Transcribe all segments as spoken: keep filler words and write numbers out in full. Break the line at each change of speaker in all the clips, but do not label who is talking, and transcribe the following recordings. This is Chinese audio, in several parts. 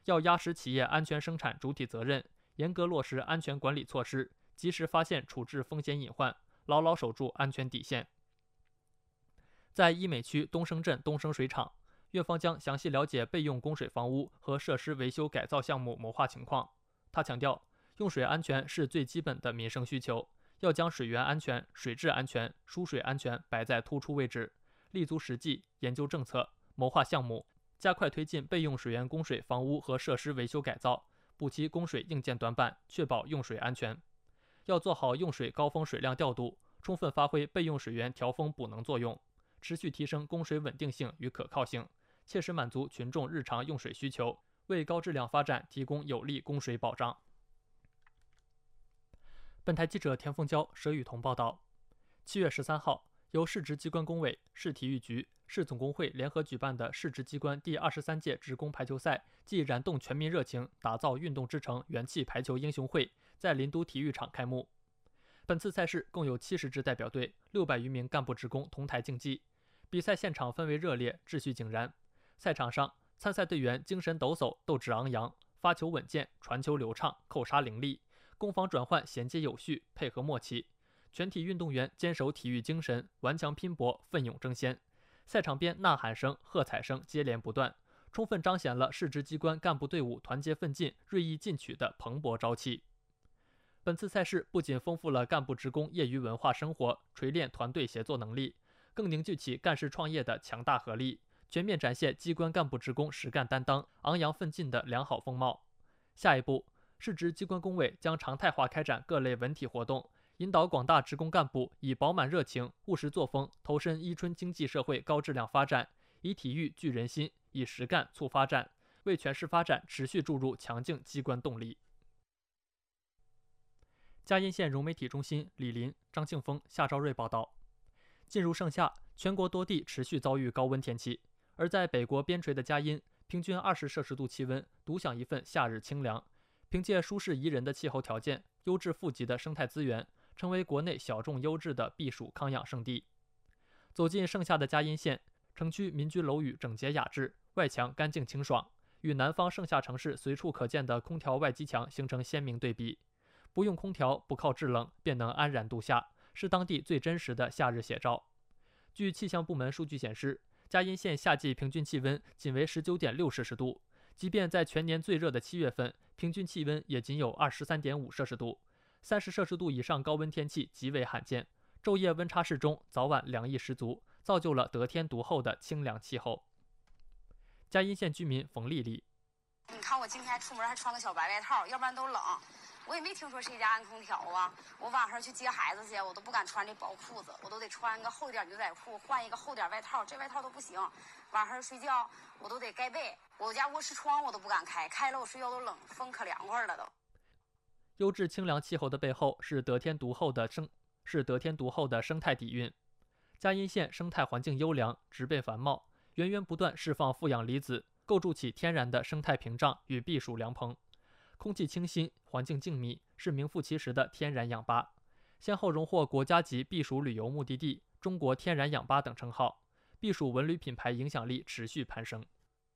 要压实企业安全生产主体责任，严格落实安全管理措施，及时发现处置风险隐患，牢牢守住安全底线。在医美区东升镇东升水厂，院方将详细了解备用供水房屋和设施维修改造项目谋划情况。他强调，用水安全是最基本的民生需求，要将水源安全、水质安全、输水安全摆在突出位置，立足实际，研究政策，谋划项目，加快推进备用水源供水房屋和设施维修改造，补齐供水硬件短板，确保用水安全。要做好用水高峰水量调度，充分发挥备用水源调峰补能作用，持续提升供水稳定性与可靠性，切实满足群众日常用水需求，为高质量发展提供有力供水保障。本台记者田凤娇、佘雨桐报道。七月十三号，由市直机关工委、市体育局、市总工会联合举办的市直机关第二十三届职工排球赛暨燃动全民热情，打造运动之城元气排球英雄会在林都体育场开幕。本次赛事共有七十支代表队、六百余名干部职工同台竞技。比赛现场氛围热烈，秩序井然。赛场上，参赛队员精神抖擞，斗志昂扬，发球稳健，传球流畅，扣杀凌厉，攻防转换衔接有序，配合默契。全体运动员坚守体育精神，顽强拼搏，奋勇争先。赛场边呐喊声、喝彩声接连不断，充分彰显了市直机关干部队伍团结奋进、锐意进取的蓬勃朝气。本次赛事不仅丰富了干部职工业余文化生活，锤炼团队协作能力，更凝聚起干事创业的强大合力，全面展现机关干部职工实干担当、昂扬奋进的良好风貌。下一步，市直机关工委将常态化开展各类文体活动，引导广大职工干部以饱满热情、务实作风投身伊春经济社会高质量发展，以体育聚人心，以实干促发展，为全市发展持续注入强劲机关动力。嘉荫县融媒体中心李林、张庆峰、夏昭瑞报道。进入盛夏，全国多地持续遭遇高温天气，而在北国边陲的嘉荫，平均二十摄氏度气温，独享一份夏日清凉。凭借舒适宜人的气候条件、优质富集的生态资源，成为国内小众优质的避暑康养胜地。走进盛夏的嘉荫县，城区民居楼宇整洁雅致，外墙干净清爽，与南方盛夏城市随处可见的空调外机墙形成鲜明对比。不用空调，不靠制冷，便能安然度夏，是当地最真实的夏日写照。据气象部门数据显示，嘉荫县夏季平均气温仅为 十九点六摄氏度，即便在全年最热的七月份，平均气温也仅有 二十三点五摄氏度。三十摄氏度以上高温天气极为罕见，昼夜温差适中，早晚凉意十足，造就了得天独厚的清凉气候。嘉荫县居民冯丽丽：
你看我今天出门还穿个小白外套，要不然都冷。我也没听说谁家安空调啊！我晚上去接孩子去，我都不敢穿这薄裤子，我都得穿个厚点牛仔裤，换一个厚点外套，这外套都不行。晚上睡觉我都得盖被，我家卧室窗我都不敢开，开了我睡觉都冷，风可凉快了都。
优质清凉气候的背后是得天独厚的生是得天独厚的生态底蕴。嘉荫县生态环境优良，植被繁茂，源源不断释放负氧离子，构筑起天然的生态屏障与避暑凉棚。空气清新，环境静谧，是名副其实的天然氧吧，先后荣获国家级避暑旅游目的地、中国天然氧吧等称号，避暑文旅品牌影响力持续攀升。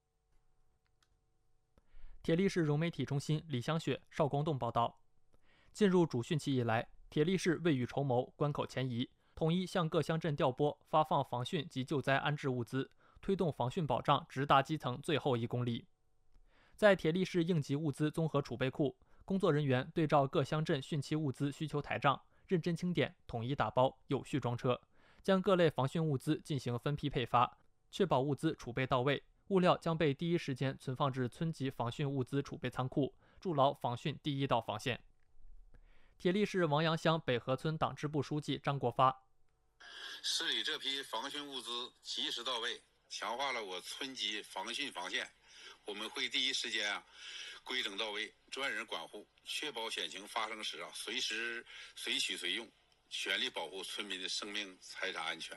铁力市融媒体中心李香雪、邵光栋报道。进入主汛期以来，铁力市未雨绸缪，关口前移，统一向各乡镇调拨发放防汛及救灾安置物资，推动防汛保障直达基层最后一公里。在铁力市应急物资综合储备库，工作人员对照各乡镇汛期物资需求台账，认真清点，统一打包，有序装车，将各类防汛物资进行分批配发，确保物资储备到位。物料将被第一时间存放至村级防汛物资储备仓库，筑牢防汛第一道防线。铁力市王阳乡北河村党支部书记张国发：
市里这批防汛物资及时到位，强化了我村级防汛防线。我们会第一时间啊规整到位，专人管护，确保险情发生时啊随时随取随用，全力保护村民的生命财产安全。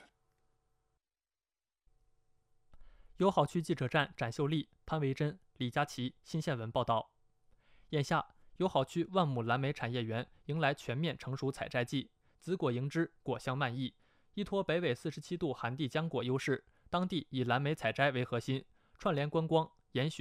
友好区记者站展秀丽、潘维珍、李佳琦、新县文报道。眼下，友好区万亩蓝莓产业园迎来全面成熟采摘季，紫果迎枝，果香漫溢。依托北纬四十七度寒地浆果优势，当地以蓝莓采摘为核心，串联观光、研学、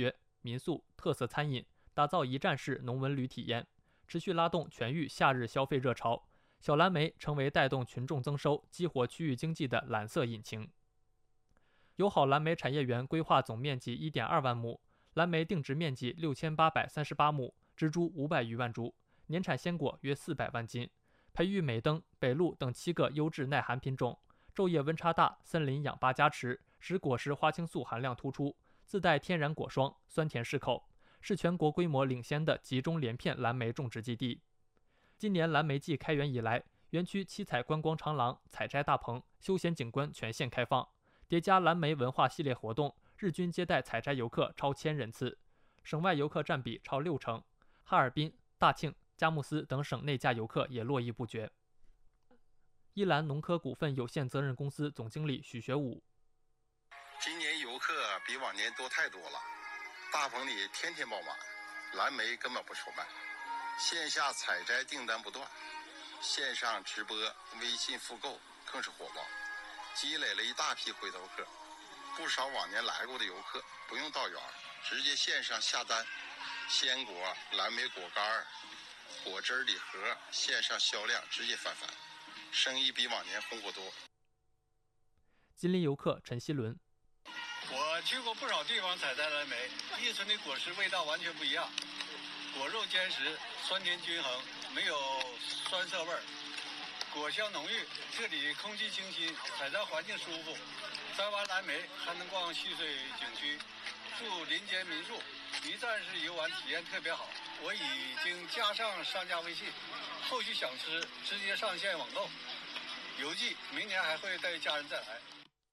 民宿、特色餐饮，打造一站式农文旅体验，持续拉动全域夏日消费热潮。小蓝莓成为带动群众增收、激活区域经济的蓝色引擎。友好蓝莓产业园规划总面积 一点二万亩，蓝莓定植面积六千八百三十八亩，植株五百余万株，年产鲜果约四百万斤。培育美登、北路等七个优质耐寒品种，昼夜温差大，森林氧吧加持，使果实花青素含量突出，自带天然果霜，酸甜适口，是全国规模领先的集中连片蓝莓种植基地。今年蓝莓季开园以来，园区七彩观光长廊、采摘大棚、休闲景观全线开放，叠加蓝莓文化系列活动，日均接待采摘游客超千人次，省外游客占比超六成。哈尔滨、大庆、佳木斯等省内价游客也络绎不绝。依兰农科股份有限责任公司总经理许学武：
今年游客比往年多太多了，大棚里天天爆满，蓝莓根本不愁卖。线下采摘订单不断，线上直播、微信复购更是火爆，积累了一大批回头客。不少往年来过的游客不用到园，直接线上下单，鲜果、蓝莓果干、果汁礼盒线上销量直接翻番，生意比往年红火多。
吉林游客陈希伦：
我去过不少地方采摘蓝莓，伊春的果实味道完全不一样，果肉坚实，酸甜均衡，没有酸涩味儿，果香浓郁。这里空气清新，采摘环境舒服，摘完蓝莓还能逛蓄水景区，住林间民宿，一站式游玩体验特别好。我已经加上商家微信，后续想吃直接上线网购。邮寄明年还会带家人再来。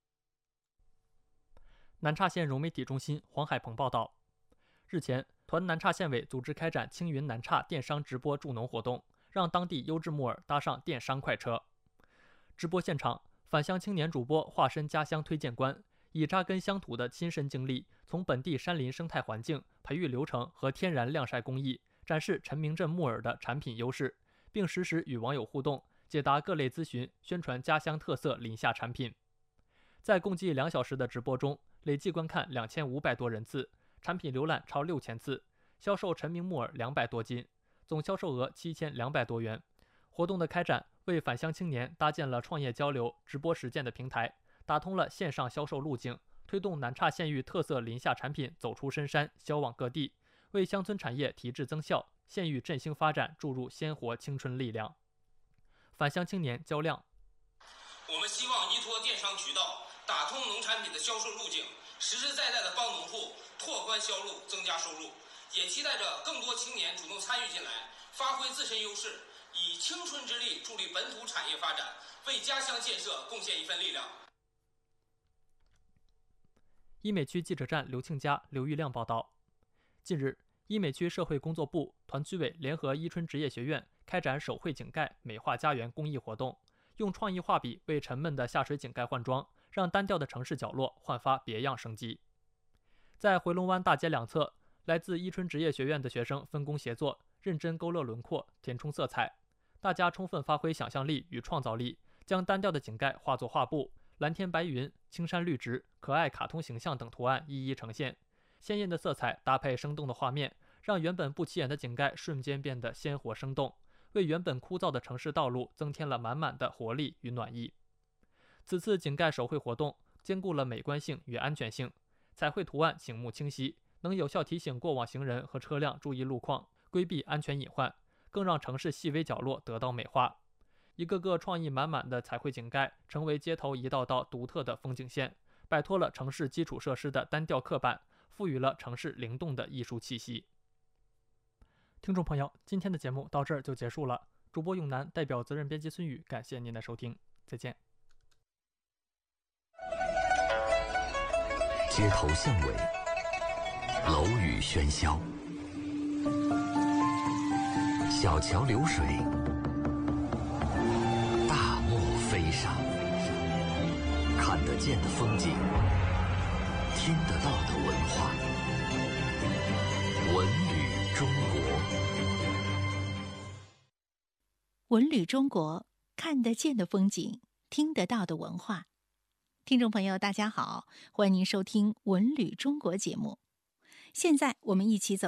南岔县融媒体中心黄海鹏报道，日前，团南岔县委组织开展青云南岔电商直播助农活动，让当地优质木耳搭上电商快车。直播现场，返乡青年主播化身家乡推荐官，以扎根乡土的亲身经历，从本地山林生态环境、培育流程和天然晾晒工艺，展示陈明镇木耳的产品优势，并实时与网友互动，解答各类咨询，宣传家乡特色林下产品。在共计两小时的直播中，累计观看两千五百多人次，产品浏览超六千次，销售陈明木耳两百多斤，总销售额七千两百多元。活动的开展为返乡青年搭建了创业交流、直播实践的平台，打通了线上销售路径，推动南岔县域特色林下产品走出深山，销往各地，为乡村产业提质增效、县域振兴发展注入鲜活青春力量。返乡青年焦亮：
我们希望依托电商渠道，打通农产品的销售路径，实实在在的帮农户拓宽销路，增加收入。也期待着更多青年主动参与进来，发挥自身优势，以青春之力助力本土产业发展，为家乡建设贡献一份力量。
医美区记者站刘庆佳、刘玉亮报道，近日，医美区社会工作部、团区委联合伊春职业学院开展手绘井盖美化家园公益活动，用创意画笔为沉闷的下水井盖换装，让单调的城市角落焕发别样生机。在回龙湾大街两侧，来自伊春职业学院的学生分工协作，认真勾勒轮廓，填充色彩。大家充分发挥想象力与创造力，将单调的井盖化作画布，蓝天白云、青山绿植、可爱卡通形象等图案一一呈现。鲜艳的色彩搭配生动的画面，让原本不起眼的井盖瞬间变得鲜活生动，为原本枯燥的城市道路增添了满满的活力与暖意。此次井盖手绘活动兼顾了美观性与安全性，彩绘图案醒目清晰，能有效提醒过往行人和车辆注意路况，规避安全隐患，更让城市细微角落得到美化。一个个创意满满的彩绘井盖成为街头一道道独特的风景线，摆脱了城市基础设施的单调刻板，赋予了城市灵动的艺术气息。听众朋友，今天的节目到这儿就结束了。主播永南代表责任编辑孙宇，感谢您的收听，再见。
街头巷尾，楼宇喧嚣，小桥流水，大漠飞沙，看得见的风景，听得到的文化，文旅中国。
文旅中国，看得见的风景，听得到的文化。听众朋友大家好，欢迎您收听文旅中国节目。 现在我们一起走